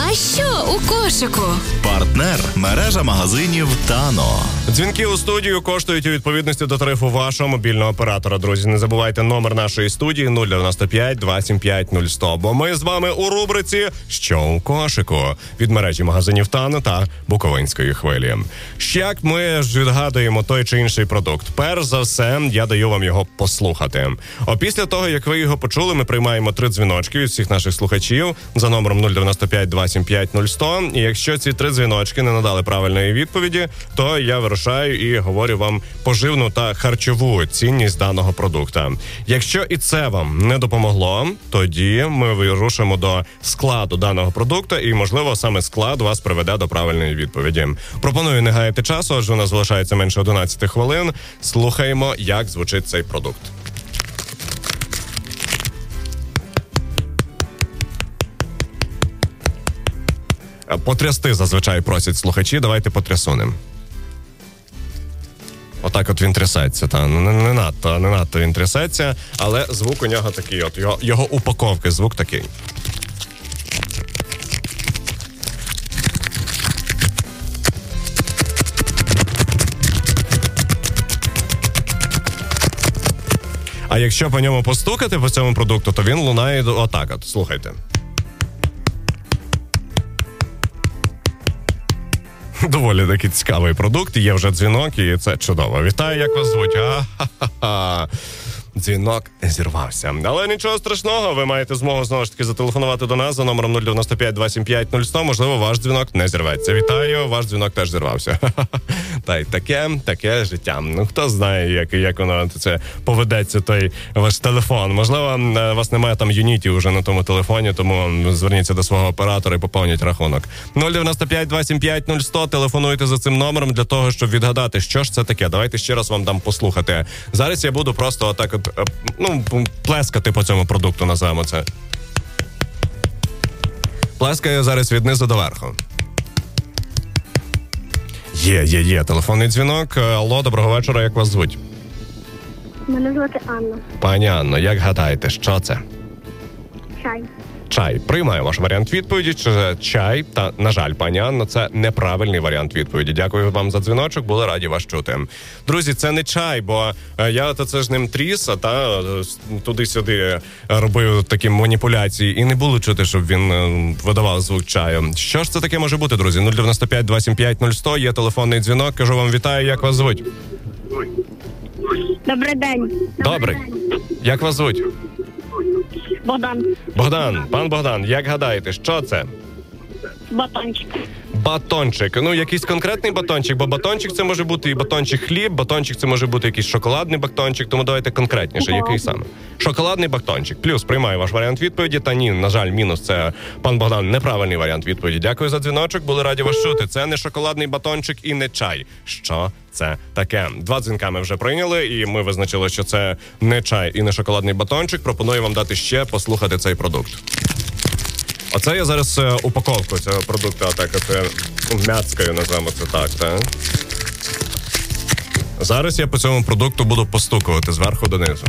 А що у кошику? Партнер – мережа магазинів «Тано». Дзвінки у студію коштують у відповідності до тарифу вашого мобільного оператора. Друзі, не забувайте номер нашої студії 095 275 0100. Бо ми з вами у рубриці «Що у кошику» від мережі магазинів «Тано» та Буковинської хвилі. Як ми ж відгадуємо той чи інший продукт? Перш за все, я даю вам його послухати. Після того, як ви його почули, ми приймаємо 3 дзвіночки від всіх наших слухачів за номером 095 275 0100. І якщо ці 3 дзвіночки не надали правильної відповіді, то я вирушаю і говорю вам поживну та харчову цінність даного продукта. Якщо і це вам не допомогло, тоді ми вирушимо до складу даного продукту і, можливо, саме склад вас приведе до правильної відповіді. Пропоную не гаяти часу, адже у нас залишається менше 11 хвилин. Слухаємо, як звучить цей продукт. Потрясти зазвичай просять слухачі, давайте потрясунем. Отак от він трясеться, та не надто він трясеться, але звук у нього такий, от його упаковки, звук такий. А якщо по ньому постукати, по цьому продукту, то він лунає отак от, слухайте. Доволі такий цікавий продукт, є вже дзвінок, і це чудово. Вітаю, як вас звуть? А-ха-ха-ха. Дзвінок зірвався. Але нічого страшного, ви маєте змогу знову ж таки зателефонувати до нас за номером 095 275 0100. Можливо, ваш дзвінок не зірветься. Вітаю, ваш дзвінок теж зірвався. Та й таке життя. Ну, хто знає, як воно це поведеться, той ваш телефон. Можливо, у вас немає там юнітів вже на тому телефоні, тому зверніться до свого оператора і поповніть рахунок. 095 275 0100. Телефонуйте за цим номером для того, щоб відгадати, що ж це таке. Давайте ще раз вам дам послухати. Зараз я буду просто отак от, плескати по цьому продукту, називаємо це. Плескаю зараз від низу до верху. Є. Телефонний дзвінок. Алло, доброго вечора, як вас звуть? Мене звати Анна. Пані Анно, як гадаєте, що це? Чай. Чай. Приймаю ваш варіант відповіді. Чи чай? Та, на жаль, пані Анно, це неправильний варіант відповіді. Дякую вам за дзвіночок, були раді вас чути. Друзі, це не чай, бо я це ж ним тріс, туди-сюди робив такі маніпуляції, і не було чути, щоб він видавав звук чаю. Що ж це таке може бути, друзі? 095 275 0100, є телефонний дзвінок, кажу вам вітаю, як вас звуть? Добрий день. Добрий. Як вас звуть? Богдан. Пан Богдан, як гадаєте, що це? Батончик. Батончик. Якийсь конкретний батончик, бо батончик це може бути і батончик хліб, батончик це може бути якийсь шоколадний батончик, тому давайте конкретніше, який саме? Шоколадний батончик. Плюс, приймаю ваш варіант відповіді, та ні, на жаль, мінус, це, пан Богдан, неправильний варіант відповіді. Дякую за дзвіночок, були раді вас чути. Це не шоколадний батончик і не чай. Що це таке? 2 дзвінка ми вже прийняли, і ми визначили, що це не чай і не шоколадний батончик. Пропоную вам дати ще послухати цей продукт. Оце я зараз упаковку цього продукту, так от м'яцкою, називаємо це так. Зараз я по цьому продукту буду постукувати зверху донизу.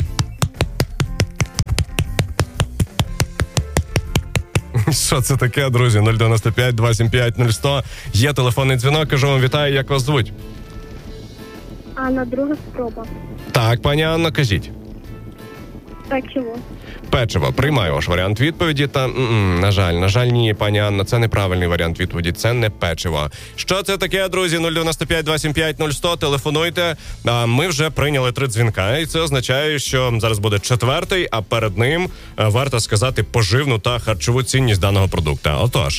Що це таке, друзі? 095 275 0100. Є телефонний дзвінок, кажу вам вітаю, як вас звуть? Анна, друга спроба. Так, пані Анно, кажіть. Печиво. Печиво. Приймаю ваш варіант відповіді. Та, на жаль, ні, пані Анна, це неправильний варіант відповіді. Це не печиво. Що це таке, друзі? 095 275 0100. Телефонуйте. Ми вже прийняли 3 дзвінка. І це означає, що зараз буде 4-й, а перед ним варто сказати поживну та харчову цінність даного продукту. Отож,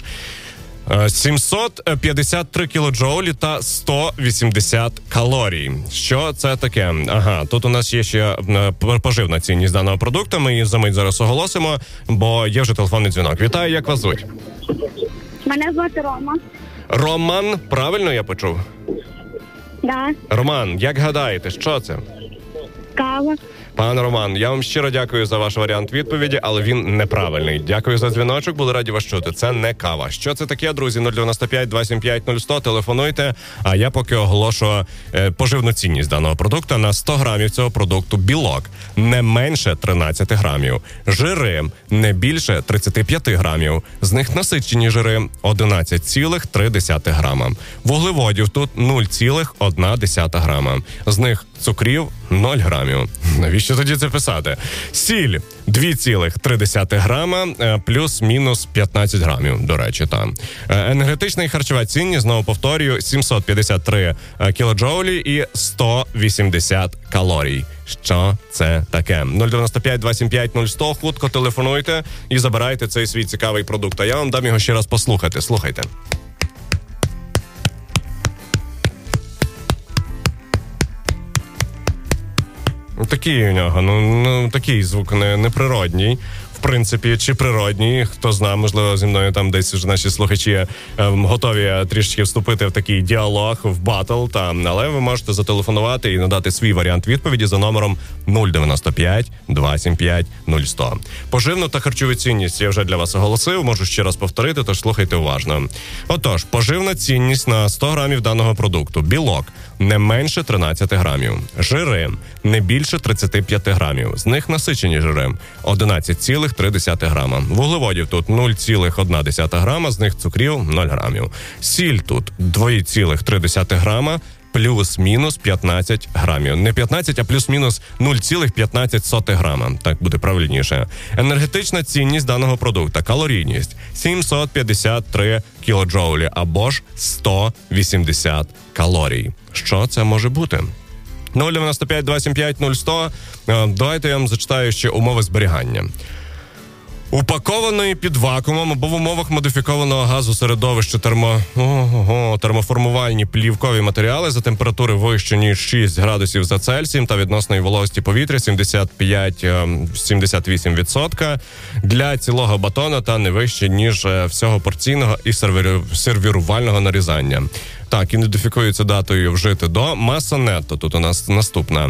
753 кілоджоулі та 180 калорій. Що це таке? Тут у нас є ще поживна цінність даного продукту. Ми її за мить зараз оголосимо, бо є вже телефонний дзвінок. Вітаю, як вас звуть? Мене звати Рома. Роман, правильно я почув? Да. Роман, як гадаєте, що це? Кава. Пане Роман, я вам щиро дякую за ваш варіант відповіді, але він неправильний. Дякую за дзвіночок, були раді вас чути. Це не кава. Що це таке, друзі? 095 275 0100, телефонуйте. А я поки оголошу поживну цінність даного продукту. На 100 грамів цього продукту білок не менше 13 грамів. Жири не більше 35 грамів. З них насичені жири 11,3 грама. Вуглеводів тут 0,1 грама. З них цукрів 0 грамів. Навіщо тоді це писати? Сіль 2,3 грама, плюс-мінус 15 грамів, до речі, там. Енергетична і харчова цінність, знову повторюю, 753 кілоджоулі і 180 калорій. Що це таке? 095 275 0100, хутко телефонуйте і забирайте цей свій цікавий продукт. А я вам дам його ще раз послухати. Слухайте. Такий у нього, такий звук неприродній. В принципі, чи природній, хто знає, можливо, зі мною там десь вже наші слухачі готові трішечки вступити в такий діалог, в батл, але ви можете зателефонувати і надати свій варіант відповіді за номером 095 275 0100. Поживну та харчову цінність я вже для вас оголосив, можу ще раз повторити, тож слухайте уважно. Отож, поживна цінність на 100 грамів даного продукту. Білок не менше 13 грамів. Жири не більше 35 грамів. З них насичені жири 11,3 грама. Вуглеводів тут 0,1 грама, з них цукрів 0 грамів. Сіль тут 2,3 грама, плюс-мінус 15 грамів. Не 15, а плюс-мінус 0,15 грама. Так буде правильніше. Енергетична цінність даного продукту. Калорійність 753 кілоджоулі або ж 180 калорій. Що це може бути? 095 275 0100. Давайте я вам зачитаю ще умови зберігання. Упакованої під вакуумом або в умовах модифікованого газу середовища термоформувальні плівкові матеріали за температури вище, ніж 6 градусів за Цельсієм та відносної вологості повітря 75-78% для цілого батона та не вище, ніж всього порційного і сервірувального нарізання. Так, ідентифікується датою вжити до. Маса нетто тут у нас наступна.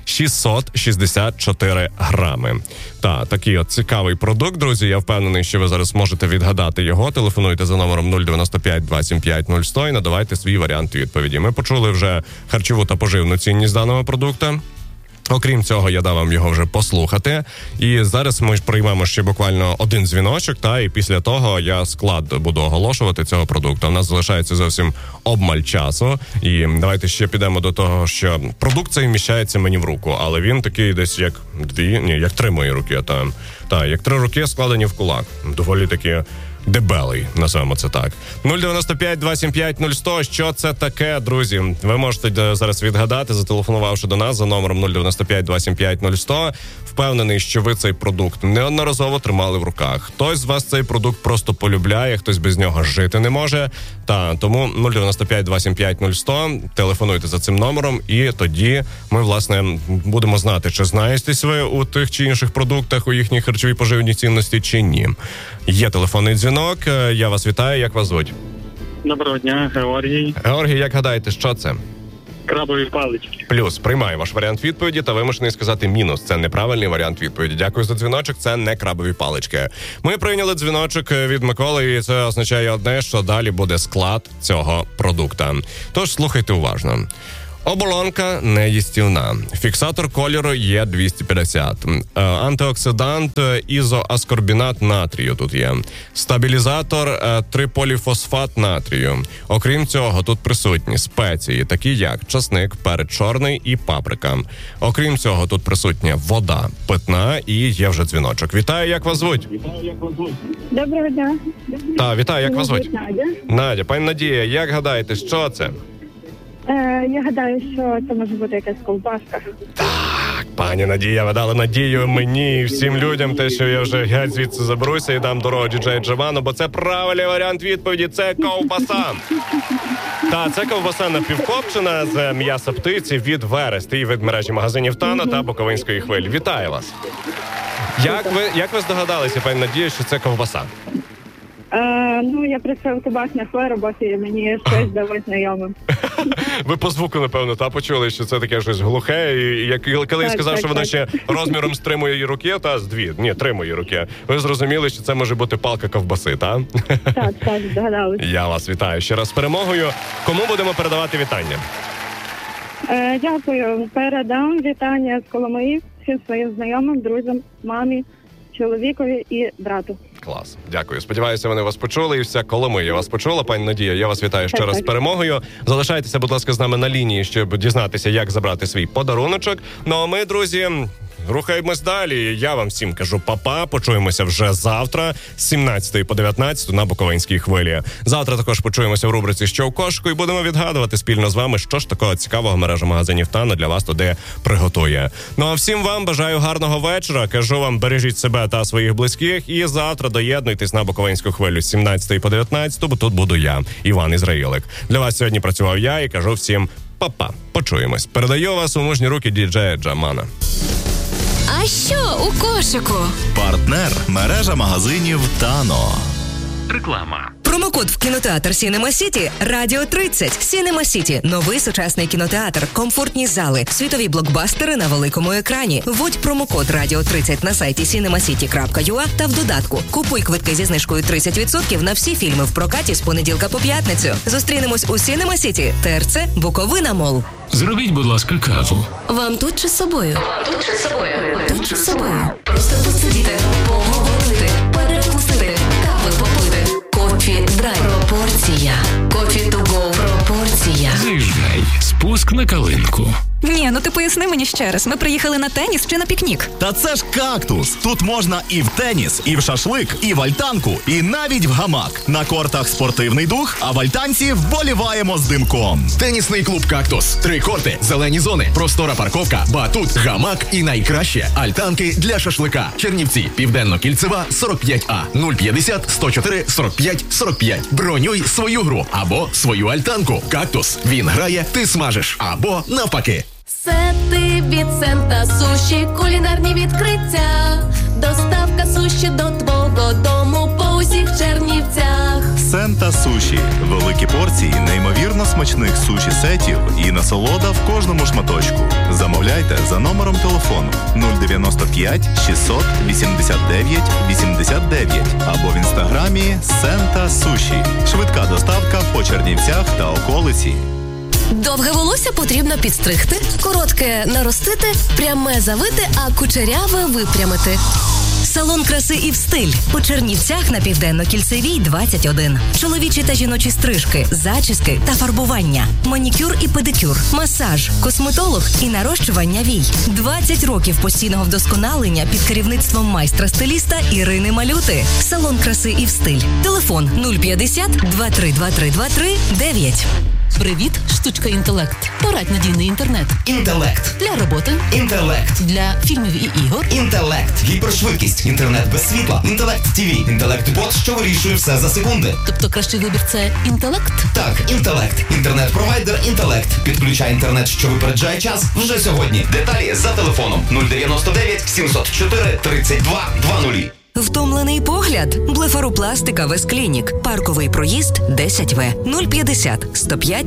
664 грами. Такий от цікавий продукт, друзі. Я впевнений, що ви зараз можете відгадати його. Телефонуйте за номером 095 275 0100 і надавайте свій варіант відповіді. Ми почули вже харчову та поживну цінність даного продукту. Окрім цього, я дав вам його вже послухати. І зараз ми приймемо ще буквально один дзвіночок, і після того я склад буду оголошувати цього продукту. У нас залишається зовсім обмаль часу. І давайте ще підемо до того, що продукт цей вміщається мені в руку, але він такий десь як як 3 мої руки. Як 3 руки складені в кулак. Доволі таки дебелий, називаємо це так. 095 275 0100. Що це таке, друзі? Ви можете зараз відгадати, зателефонувавши до нас за номером 095 275 0100. Впевнений, що ви цей продукт неодноразово тримали в руках. Хтось з вас цей продукт просто полюбляє, хтось без нього жити не може. Тому 095 275 0100. Телефонуйте за цим номером, і тоді ми, власне, будемо знати, чи знаєтесь ви у тих чи інших продуктах, у їхній харчовій поживній цінності, чи ні. Є телефонний дзвінок. Я вас вітаю. Як вас звуть? Доброго дня, Георгій. Георгій, як гадаєте, що це? Крабові палички. Плюс. Приймаю ваш варіант відповіді та вимушений сказати мінус. Це неправильний варіант відповіді. Дякую за дзвіночок. Це не крабові палички. Ми прийняли дзвіночок від Миколи, і це означає одне, що далі буде склад цього продукта. Тож слухайте уважно. Оболонка неїстівна. Фіксатор кольору є 250. Антиоксидант ізоаскорбінат натрію тут є. Стабілізатор триполіфосфат натрію. Окрім цього, тут присутні спеції, такі як часник, перець чорний і паприка. Окрім цього, тут присутня вода питна і є вже дзвіночок. Вітаю, як вас звуть? Доброго дня. Вітаю, як вас звуть? Надя. Надя, пані Надія, як гадаєте, що це? Я гадаю, що це може бути якась ковбаска. Так, пані Надія, ви дали надію мені і всім людям, те, що я вже геть звідси заберуся і дам дорогу діджею Джовану, бо це правильний варіант відповіді, це ковбаса. Це ковбаса напівкопчена з м'яса птиці від Верест і від мережі магазинів Тано та Буковинської хвилі. Вітаю вас. Як ви здогадалися, пані Надія, що це ковбаса? Я працюю в табачних виробах і мені щось здалось знайомим. Ви по звуку, напевно, почули, що це таке щось глухе. І коли я сказав, що воно ще розміром з 3 мої руки, з 2, 3 мої руки, ви зрозуміли, що це може бути палка ковбаси, так? Так, здогадались. Я вас вітаю ще раз з перемогою. Кому будемо передавати вітання? Дякую. Передам вітання з Коломиї всім своїм знайомим, друзям, мамі, чоловікові і брату. Клас. Дякую. Сподіваюся, вони вас почули і вся Коломия вас почула. Пані Надія, я вас вітаю ще раз з перемогою. Залишайтеся, будь ласка, з нами на лінії, щоб дізнатися, як забрати свій подаруночок. Ну а ми, друзі, рухаємось далі. Я вам всім кажу па-па. Почуємося вже завтра з 17 по 19 на Буковинській хвилі. Завтра також почуємося в рубриці «Що в кошику» і будемо відгадувати спільно з вами, що ж такого цікавого мережа магазинів «Тано» для вас туди приготує. Ну а всім вам бажаю гарного вечора. Кажу вам, бережіть себе та своїх близьких. І завтра доєднуйтесь на Буковинську хвилю з 17 по 19, бо тут буду я, Іван Ізраїлик. Для вас сьогодні працював я і кажу всім па-па. Почуємось. Передаю вас у мужні руки діджея Джамана. А що у кошику? Партнер мережа магазинів «Тано». Реклама. Промокод в кінотеатр Cinema City Радіо 30. Cinema City – новий сучасний кінотеатр, комфортні зали, світові блокбастери на великому екрані. Вводь промокод Радіо 30 на сайті cinemacity.ua та в додатку. Купуй квитки зі знижкою 30% на всі фільми в прокаті з понеділка по п'ятницю. Зустрінемось у Cinema City, ТРЦ, Буковина Мол. Зробіть, будь ласка, каву. Вам тут чи з собою? Тут чи з собою? Просто посидіти, поговорити, перекусити, кави попити. Кофі драйв. Пропорція. Кофі to go. Пропорція. Заїжджай. Спуск на калинку. Ні, ти поясни мені ще раз. Ми приїхали на теніс чи на пікнік? Та це ж «Кактус». Тут можна і в теніс, і в шашлик, і в альтанку, і навіть в гамак. На кортах спортивний дух, а в альтанці вболіваємо з димком. Тенісний клуб «Кактус». 3 корти, зелені зони, простора парковка, батут, гамак і найкраще – альтанки для шашлика. Чернівці, Південно-Кільцева, 45А, 050 104 45 45. Бронюй свою гру або свою альтанку. «Кактус». Він грає, ти смажиш. Або навпаки. Сети від Сента Суші, кулінарні відкриття. Доставка суші до твого дому по усіх Чернівцях. Сента Суші. Великі порції неймовірно смачних суші-сетів і насолода в кожному шматочку. Замовляйте за номером телефону 095 689 89 або в інстаграмі Сента Суші. Швидка доставка по Чернівцях та околиці. Довге волосся потрібно підстригти, коротке наростити, пряме завити, а кучеряве випрямити. Салон краси і стиль у Чернівцях на Південно-Кільцевій 21. Чоловічі та жіночі стрижки, зачіски та фарбування, манікюр і педикюр, масаж, косметолог і нарощування вій. 20 років постійного вдосконалення під керівництвом майстра-стиліста Ірини Малюти. Салон краси і стиль. Телефон 050 2323 23 9. Привіт, штучка інтелект. Порадь надійний інтернет. Інтелект. Для роботи. Інтелект. Для фільмів і ігор. Інтелект. Гіпершвидкість. Інтернет без світла. Інтелект ТВ. Інтелект-бот, що вирішує все за секунди. Тобто кращий вибір – це інтелект? Так, інтелект. Інтернет-провайдер інтелект. Підключай інтернет, що випереджає час вже сьогодні. Деталі за телефоном 099 704 32 20. Втомлений погляд? Блефаропластика Весклінік. Парковий проїзд 10В. 050 105